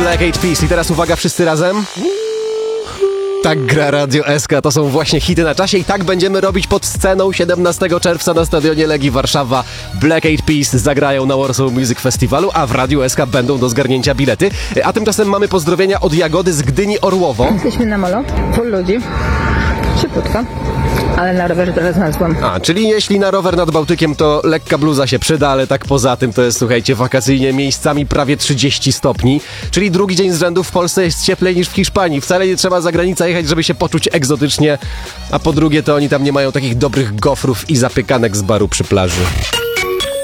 Black Eyed Peas. I teraz uwaga, wszyscy razem. Tak gra Radio SK, to są właśnie hity na czasie i tak będziemy robić pod sceną 17 czerwca na stadionie Legii Warszawa. Black Eyed Peas zagrają na Warsaw Music Festiwalu, a w Radio SK będą do zgarnięcia bilety. A tymczasem mamy pozdrowienia od Jagody z Gdyni Orłowo. Jesteśmy na molo, full ludzi, szybciutko, ale na rowerze trochę znalazłam. Czyli jeśli na rower nad Bałtykiem, to lekka bluza się przyda, ale tak poza tym to jest, słuchajcie, wakacyjnie miejscami prawie 30 stopni, czyli drugi dzień z rzędu w Polsce jest cieplej niż w Hiszpanii. Wcale nie trzeba za granicę jechać, żeby się poczuć egzotycznie, a po drugie to oni tam nie mają takich dobrych gofrów i zapykanek z baru przy plaży.